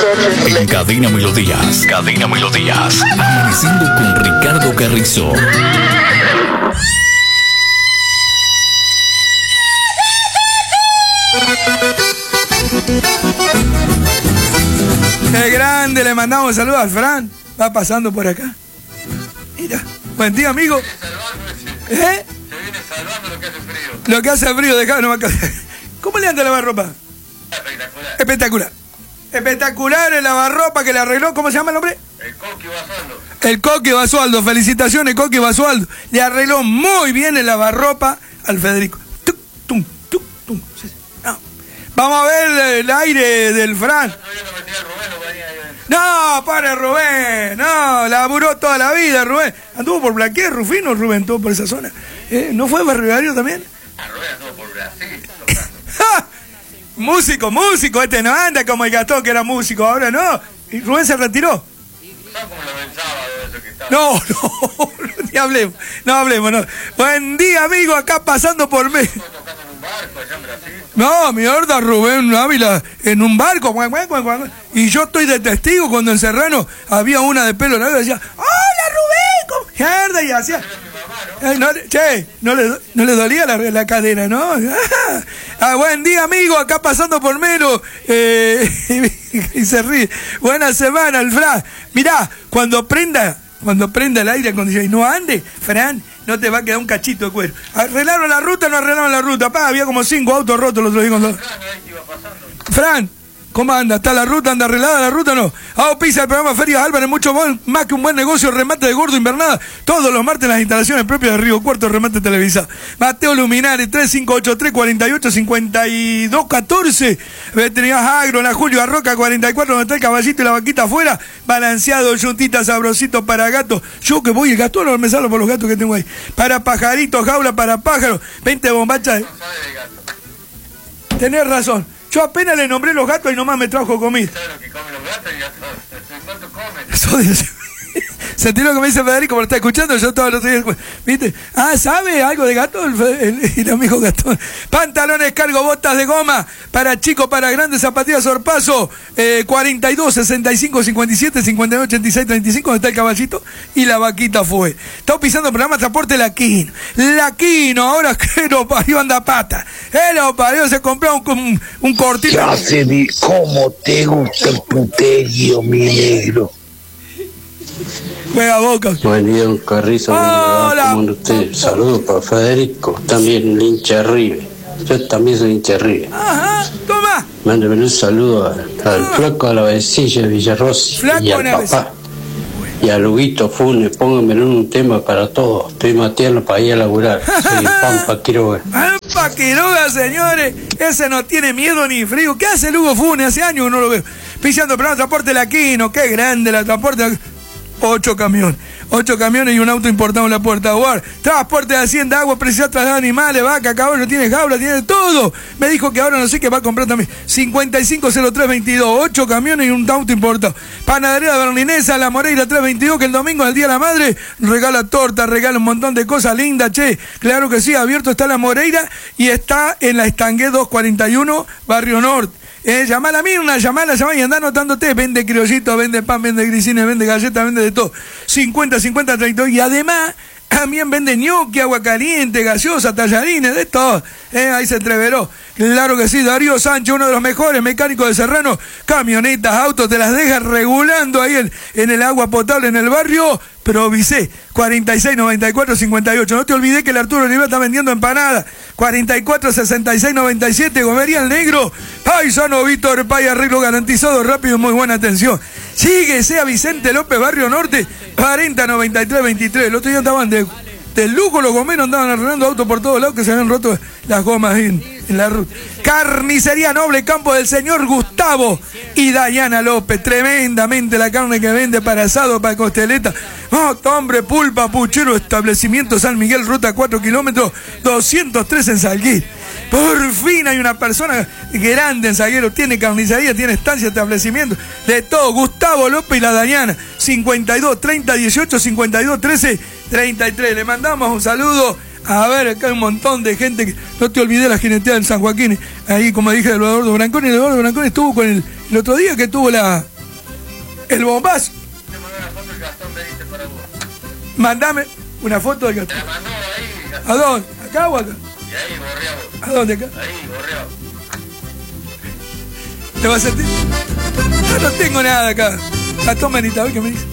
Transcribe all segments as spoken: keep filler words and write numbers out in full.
En Cadena Melodías, Cadena Melodías, amaneciendo con Ricardo Carrizo. ¡Qué grande! Le mandamos saludos al Fran. Va pasando por acá. Mira. Buen día, amigo. ¿Eh? Se viene salvando lo que hace frío. Lo que hace frío, dejá, no va a caer. ¿Cómo le anda a lavar ropa? Espectacular. Espectacular. Espectacular el lavarropa que le arregló. ¿Cómo se llama el hombre? El Coqui Basualdo. El Coqui Basualdo. Felicitaciones, Coqui Basualdo. Le arregló muy bien el lavarropa al Federico. Tuc, tum, tuc, tum. No. Vamos a ver el aire del Fran. No, para Rubén. No, laburó toda la vida, Rubén. Anduvo por Blaqué, Rufino, Rubén, todo por esa zona. ¿Eh? ¿No fue Barrio también? A Rubén anduvo por Brasil. Músico, músico, este no anda como el Gastón que era músico, ahora no. ¿Y Rubén se retiró? ¿Sabes cómo lo pensaba de eso que estaba? No, no, ni hablemos, no hablemos, no. Buen día, amigo, acá pasando por mí. ¿Estuvo tocando en un barco allá en Brasil? No, mierda, Rubén Ávila, en un barco, guan, guan, guan, guan. Y yo estoy de testigo cuando en Serrano había una de pelo largo y decía, ¡hola, Rubén! ¿Cómo? Mierda, y hacía... Ay, no, che, no le, no le dolía la, la cadera, ¿no? Ah, buen día, amigo, acá pasando por Melo. Eh, y, y se ríe. Buena semana, el Fran. Mirá, cuando prenda, cuando prenda el aire acondicionado y no ande, Fran, no te va a quedar un cachito de cuero. ¿Arreglaron la ruta o no arreglaron la ruta? Pa, había como cinco autos rotos los otros días. Los... Fran, ¿cómo anda? ¿Está la ruta? ¿Anda arreglada la ruta o no? Ah, pisa el programa Ferias Álvarez, mucho más que un buen negocio, remate de gordo invernada. Todos los martes en las instalaciones propias de Río Cuarto, remate televisado. Mateo Luminares, tres cinco ocho tres, cuatro ocho cinco dos uno cuatro. Veterinaria Agro, la Julio Arroca, cuarenta y cuatro, donde está el caballito y la vaquita afuera. Balanceado, yuntita, sabrosito para gatos. Yo que voy, el gato no me salgo por los gatos que tengo ahí. Para pajaritos, jaula para pájaros. veinte bombachas. Tenés razón. Yo apenas le nombré los gatos y nomás me trajo comida. ¿Sabes lo que comen los gatos? ¿Y cuánto comen? Eso sentí lo que me dice Federico, pero está escuchando, yo todos los días, ¿viste? Ah, ¿sabe algo de gato? El, el, el amigo Gastón. Pantalones cargo, botas de goma, para chicos, para grandes, zapatillas sorpaso, eh, cuarenta y dos, sesenta y cinco, cincuenta y siete, cincuenta y nueve, ochenta y seis, treinta y cinco, donde está el caballito y la vaquita fue. Está pisando el programa Transporte Laquino. Laquino, ahora que lo parió anda pata. Eh, lo parió, se compró un, un, un cortito. Ya se vi cómo te gusta el puterío, mi negro. Juega Boca. Buen día, don Carrizo. Hola. ¿Cómo anda usted? Saludos para Federico, también el hincha River. Yo también soy hincha River. Ajá, toma. Mándame un saludo al, al flaco de la vecilla de Villarrossi. Flaco y al de la papá. vecilla. Y a Luguito Funes, pónganme un tema para todos. Estoy mateando para ir a laburar. Soy Pampa Quiroga. Pampa Quiroga, señores. Ese no tiene miedo ni frío. ¿Qué hace Lugo Funes? Hace años que no lo veo. Pisando el Transporte Laquino. Qué grande la Transporte. Ocho camiones, ocho camiones y un auto importado en la puerta. Guard. Transporte de Hacienda, agua, precisa, trasladar animales, vaca, caballo, tiene jaula, tiene todo. Me dijo que ahora no sé qué va a comprar también. cincuenta y cinco cero tres veintidós, ocho camiones y un auto importado. Panadería Berlinesa, La Moreira tres veintidós, que el domingo, el Día de la Madre, regala torta, regala un montón de cosas lindas, che. Claro que sí, abierto está La Moreira y está en la Estangué doscientos cuarenta y uno, Barrio Norte. Eh, llamala a Mirna, llamala, llamala y anda anotándote. Vende criollito, vende pan, vende grisines, vende galletas, vende de todo. cincuenta, cincuenta, treinta. Y además, también vende ñoqui, agua caliente, gaseosa, tallarines, de todo. Eh, ahí se entreveró. Claro que sí, Darío Sánchez, uno de los mejores mecánicos de Serrano. Camionetas, autos, te las deja regulando ahí en, en el agua potable en el barrio. Provisé, cuarenta y seis, noventa y cuatro, cincuenta y ocho. No te olvides que el Arturo Oliva está vendiendo empanadas. cuarenta y cuatro, sesenta y seis, noventa y siete. Gomería el Negro. Paisano Víctor Pay, arreglo garantizado, rápido y muy buena atención. Sigue, sea Vicente López, Barrio Norte, cuarenta, noventa y tres, veintitrés. El otro día estaban de, de lujo, los gomeros andaban arreglando autos por todos lados que se habían roto las gomas en, en la ruta. Carnicería Noble, Campo del Señor Gustavo y Dayana López. Tremendamente la carne que vende para asado, para costeleta. Oh, hombre, pulpa, puchero, establecimiento San Miguel, ruta cuatro kilómetros, doscientos tres en Salguín. Por fin hay una persona grande en Salguero, tiene carnicería, tiene estancia, establecimiento, de todo. Gustavo López y la Dayana, cincuenta y dos, treinta, dieciocho, cincuenta y dos, trece, treinta y tres. Le mandamos un saludo. A ver, acá hay un montón de gente que... No te olvides la jineteada en San Joaquín. Ahí, como dije, de Eduardo Branconi. Eduardo Branconi estuvo con el... El otro día que tuvo la... El bombazo. Te mandó una foto del Gastón Benítez para vos. Mandame una foto del Gastón. Te la mandó ahí, Gastón. ¿A dónde? ¿Acá o acá? Y ahí, borreado. ¿A dónde acá? Ahí, borreado. ¿Te vas a sentir? Yo no tengo nada acá. Gastón Benítez, a ver qué me dice.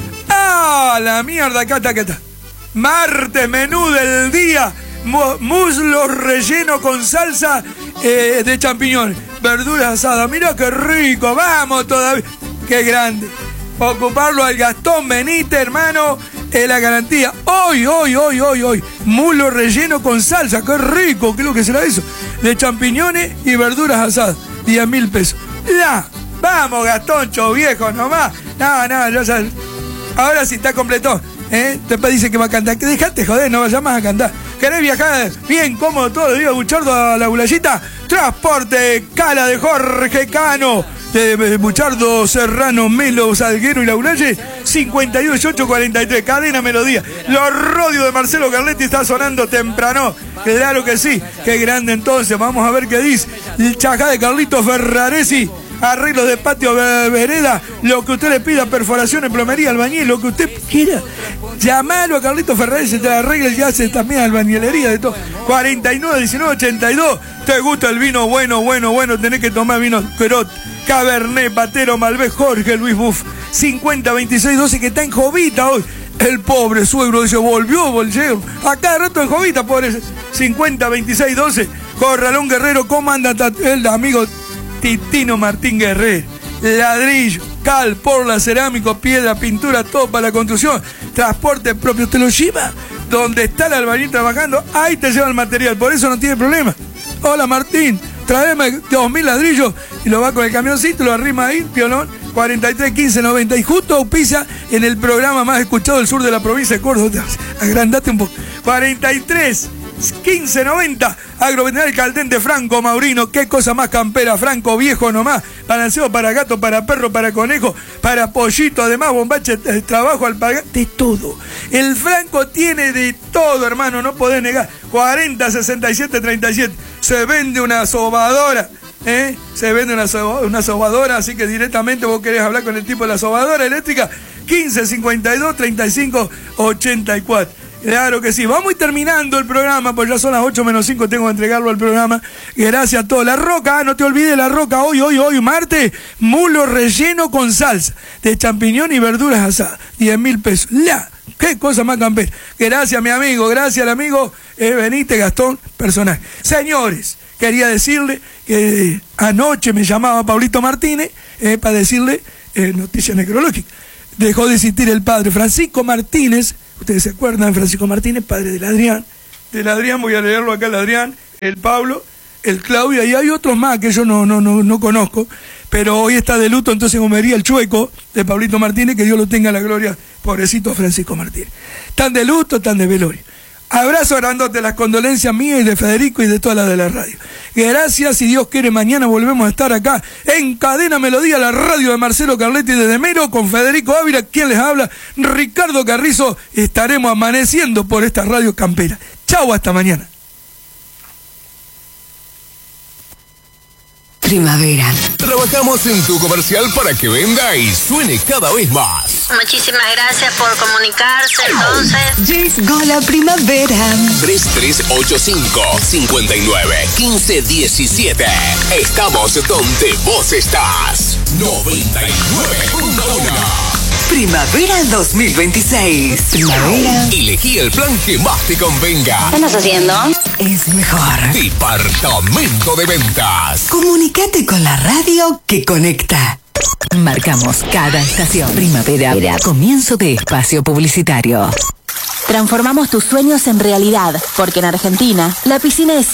¡Ah, la mierda! Acá está, acá está. Martes, menú del día. Mu- muslo relleno con salsa eh, de champiñones. Verduras asadas. Mira qué rico. Vamos todavía. Qué grande. Ocuparlo al Gastón Benítez, hermano. Es la garantía. Hoy, hoy, hoy, hoy, hoy. Muslo relleno con salsa. Qué rico. ¿Qué es lo que será eso? De champiñones y verduras asadas. diez mil pesos. La. Vamos, Gastoncho, viejo, nomás. No, no, yo ya. Ahora sí está completo. ¿Eh? Después dice que va a cantar. Que dejate, joder, no vayas más a cantar. ¿Querés viajar bien cómodo todos los días, Buchardo, a la Gulayita? Transporte Cala de Jorge Cano. De, de Buchardo, Serrano, Melo, Salguero y La Gulaye. cincuenta y uno, ocho cuarenta y tres. Cadena Melodía. Los rodios de Marcelo Carletti está sonando temprano. Claro que sí. Qué grande entonces. Vamos a ver qué dice. El chajá de Carlitos Ferraresi. Arreglos de patio, vereda, lo que usted le pida, perforaciones, plomería, albañil, lo que usted quiera. Llamalo a Carlitos Ferrer, se te arregla y hace también albañilería de todo. cuarenta y nueve, diecinueve, ochenta y dos. ¿Te gusta el vino bueno, bueno, bueno? Tenés que tomar vino Perot, Cabernet, Patero, Malbec, Jorge Luis Buff. cincuenta, veintiséis, doce, que está en Jovita hoy. El pobre suegro dice, volvió, volvió. A cada rato en Jovita, pobre. cincuenta, veintiséis, doce. Corralón Guerrero, ¿cómo anda el amigo Titino Martín Guerrero? Ladrillo, cal, porla, cerámico, piedra, pintura, todo para la construcción. Transporte propio, te lo lleva donde está el albañil trabajando, ahí te lleva el material, por eso no tiene problema. Hola Martín, tráeme dos mil ladrillos y lo va con el camioncito, lo arrima ahí, piolón. cuarenta y tres, quince, noventa y justo auspicia en el programa más escuchado del sur de la provincia de Córdoba. Agrandate un poco. cuarenta y tres, quince, noventa. Agroveterinario Caldente, Franco Maurino. Qué cosa más campera, Franco, viejo nomás. Balanceo para gato, para perro, para conejo, para pollito. Además, bombache, eh, trabajo, alpargata, de todo. El Franco tiene de todo, hermano, no podés negar. cuarenta, sesenta y siete, treinta y siete. Se vende una sobadora. ¿Eh? Se vende una, so una sobadora, así que directamente vos querés hablar con el tipo de la sobadora eléctrica. quince, cincuenta y dos, treinta y cinco, ochenta y cuatro. Claro que sí. Vamos a ir terminando el programa, pues ya son las ocho menos cinco, tengo que entregarlo al programa. Gracias a todos. La Roca, no te olvides la Roca, hoy, hoy, hoy, martes, mulo relleno con salsa de champiñón y verduras asadas. diez mil pesos. La, qué cosa más campera. Gracias, mi amigo, gracias al amigo eh, Benítez Gastón, personaje. Señores, quería decirle que anoche me llamaba Pablito Martínez eh, para decirle eh, noticia necrológica. Dejó de existir el padre Francisco Martínez. Ustedes se acuerdan, Francisco Martínez, padre del Adrián. Del Adrián, voy a leerlo acá, el Adrián, el Pablo, el Claudio, y hay otros más que yo no, no, no, no conozco, pero hoy está de luto, entonces comería el chueco de Pablito Martínez, que Dios lo tenga en la gloria, pobrecito Francisco Martínez. Tan de luto, tan de velorio. Abrazo grandote, las condolencias mías y de Federico y de toda la de la radio. Gracias, si Dios quiere, mañana volvemos a estar acá en Cadena Melodía, la radio de Marcelo Carletti desde Mero, con Federico Ávila, quien les habla, Ricardo Carrizo. Estaremos amaneciendo por esta radio campera. Chau, hasta mañana. Primavera. Trabajamos en tu comercial para que venda y suene cada vez más. Muchísimas gracias por comunicarse, entonces. Llegó la primavera. tres tres ocho cinco, cinco nueve, uno cinco uno siete. Estamos donde vos estás. noventa y nueve punto uno. Primavera dos mil veintiséis. Primavera. Elegí el plan que más te convenga. ¿Qué estás haciendo? Es mejor. Departamento de Ventas. Comunicate con la radio que conecta. Marcamos cada estación. Primavera. Comienzo de espacio publicitario. Transformamos tus sueños en realidad, porque en Argentina, la piscina es